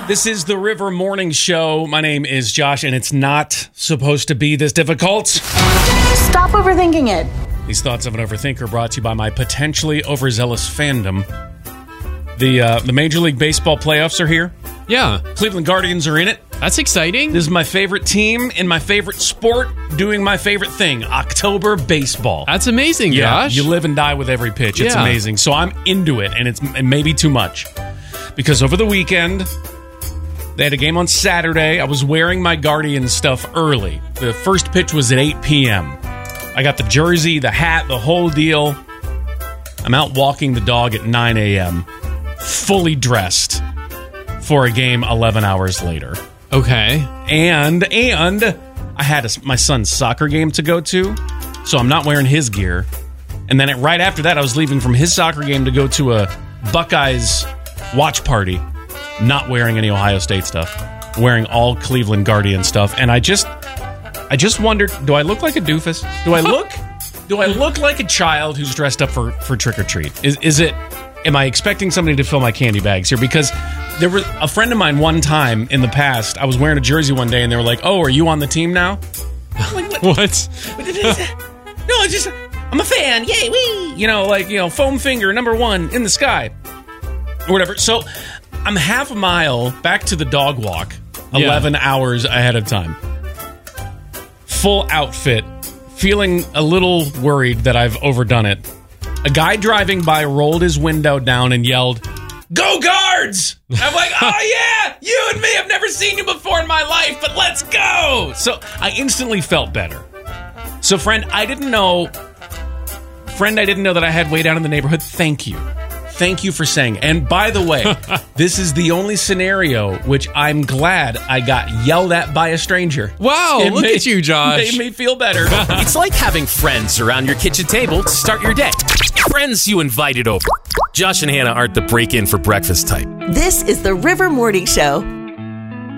This is the River Morning Show. My name is Josh, and it's not supposed to be this difficult. Stop overthinking it. These thoughts of an overthinker brought to you by my potentially overzealous fandom. The Major League Baseball playoffs are here. Yeah. Cleveland Guardians are in it. That's exciting. This is my favorite team in my favorite sport doing my favorite thing, October baseball. That's amazing, Yeah, Josh. you live and die with every pitch. It's Yeah. amazing. So I'm into it, and it's maybe too much. Because over the weekend, they had a game on Saturday. I was wearing my Guardian stuff early. The first pitch was at 8 p.m. I got the jersey, the hat, the whole deal. I'm out walking the dog at 9 a.m., fully dressed for a game 11 hours later. Okay. And I had my son's soccer game to go to, so I'm not wearing his gear. And then right after that, I was leaving from his soccer game to go to a Buckeyes watch party, not wearing any Ohio State stuff, wearing all Cleveland Guardian stuff. And I just wondered, do I look like a doofus? Do I look like a child who's dressed up for trick or treat? Am I expecting somebody to fill my candy bags here? Because there was a friend of mine one time in the past, I was wearing a jersey one day and they were like, "Oh, are you on the team now?" I'm like, What? No, I'm a fan. Yay, wee! Foam finger, number 1 in the sky. Or whatever. So I'm half a mile back to the dog walk, 11 hours ahead of time. Full outfit, feeling a little worried that I've overdone it. A guy driving by rolled his window down and yelled, "Go Guards!" I'm like, "Oh yeah, you and me, I've never seen you before in my life, but let's go!" So I instantly felt better. So friend I didn't know that I had way down in the neighborhood. Thank you. Thank you for saying. And by the way, this is the only scenario which I'm glad I got yelled at by a stranger. Wow, look at you, Josh. Made me feel better. It's like having friends around your kitchen table to start your day. Friends you invited over. Josh and Hannah aren't the break-in for breakfast type. This is the River Morning Show.